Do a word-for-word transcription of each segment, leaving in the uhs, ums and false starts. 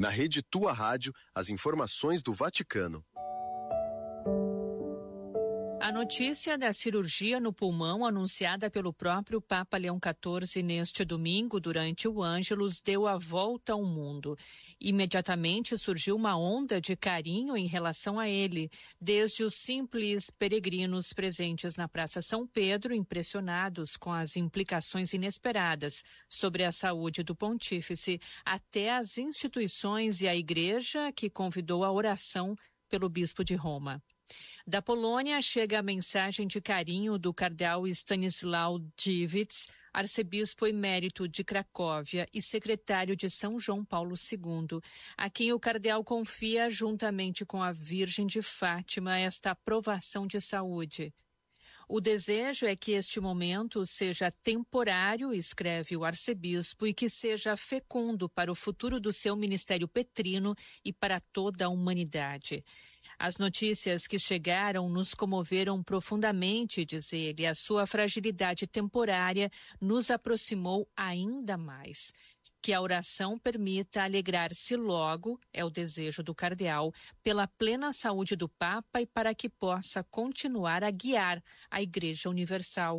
Na Rede Tua Rádio, as informações do Vaticano. A notícia da cirurgia no pulmão anunciada pelo próprio Papa Leão quatorze neste domingo durante o Ângelus deu a volta ao mundo. Imediatamente surgiu uma onda de carinho em relação a ele, desde os simples peregrinos presentes na Praça São Pedro, impressionados com as implicações inesperadas sobre a saúde do pontífice, até as instituições e a Igreja, que convidou a oração pelo bispo de Roma. Da Polônia chega a mensagem de carinho do cardeal Stanisław Dziwisz, arcebispo emérito de Cracóvia e secretário de São João Paulo segundo, a quem o cardeal confia, juntamente com a Virgem de Fátima, esta aprovação de saúde. O desejo é que este momento seja temporário, escreve o arcebispo, e que seja fecundo para o futuro do seu ministério petrino e para toda a humanidade. As notícias que chegaram nos comoveram profundamente, diz ele. A sua fragilidade temporária nos aproximou ainda mais. Que a oração permita alegrar-se logo, é o desejo do cardeal, pela plena saúde do Papa e para que possa continuar a guiar a Igreja Universal.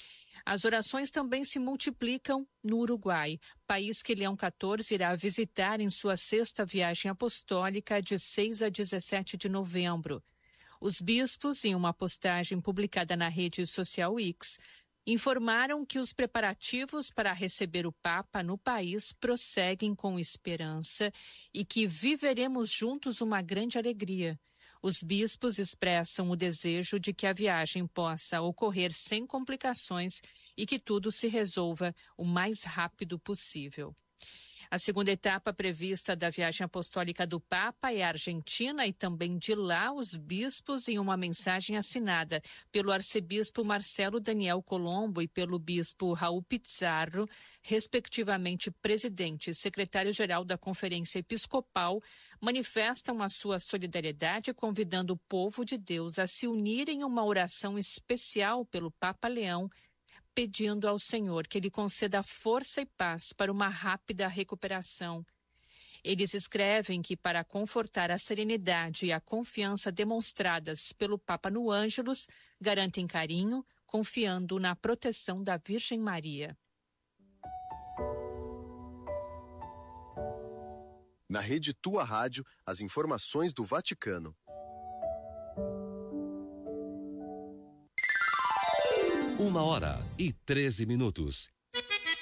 As orações também se multiplicam no Uruguai, país que Leão quatorze irá visitar em sua sexta viagem apostólica de seis a dezessete de novembro. Os bispos, em uma postagem publicada na rede social X, informaram que os preparativos para receber o Papa no país prosseguem com esperança e que viveremos juntos uma grande alegria. Os bispos expressam o desejo de que a viagem possa ocorrer sem complicações e que tudo se resolva o mais rápido possível. A segunda etapa prevista da viagem apostólica do Papa é a Argentina e também de lá os bispos, em uma mensagem assinada pelo arcebispo Marcelo Daniel Colombo e pelo bispo Raul Pizarro, respectivamente presidente e secretário-geral da Conferência Episcopal, manifestam a sua solidariedade, convidando o povo de Deus a se unir em uma oração especial pelo Papa Leão, pedindo ao Senhor que Ele conceda força e paz para uma rápida recuperação. Eles escrevem que, para confortar a serenidade e a confiança demonstradas pelo Papa no Ângelus, garantem carinho, confiando na proteção da Virgem Maria. Na Rede Tua Rádio, as informações do Vaticano. Uma hora e treze minutos.